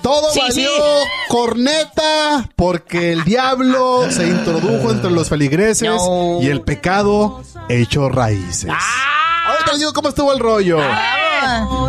Todo valió corneta porque el diablo se introdujo entre los feligreses y el pecado echó raíces. Ahorita les digo cómo estuvo el rollo.